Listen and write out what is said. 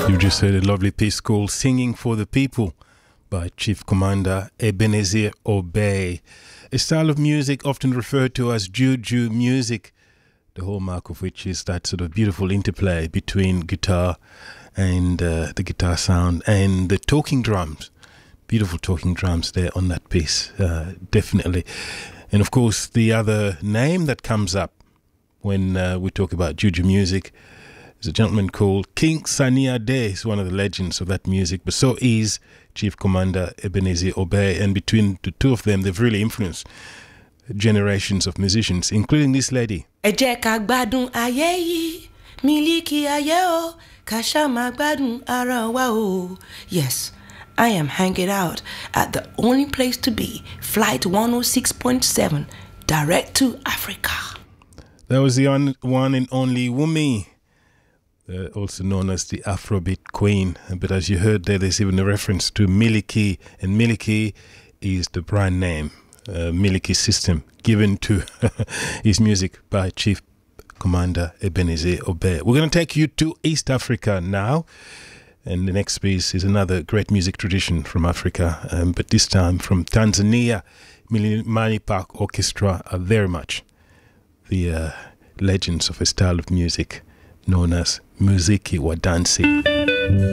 You just heard a lovely piece called Singing for the People by Chief Commander Ebenezer Obey, a style of music often referred to as juju music, the hallmark of which is that sort of beautiful interplay between guitar and the guitar sound and the talking drums. Beautiful talking drums there on that piece, definitely. And of course, the other name that comes up when we talk about juju music is a gentleman called King Sunny Ade. He's one of the legends of that music, but so is Chief Commander Ebenezer Obey. And between the two of them, they've really influenced generations of musicians, including this lady. Ẹ jẹ́ ká gbádùn ayé yìí, Miliki ayé o, ká ṣá máa gbádùn ara wa o. Yes, I am hanging out at the only place to be, Flight 106.7, direct to Africa. That was the one and only Wumi, also known as the Afrobeat Queen. But as you heard there's even a reference to Miliki, and Miliki is the brand name, Miliki system, given to his music by Chief Commander Ebenezer Obey. We're going to take you to East Africa now, and the next piece is another great music tradition from Africa, but this time from Tanzania. Milimani Park Orchestra are very much the legends of a style of music known as Muziki wa Dansi.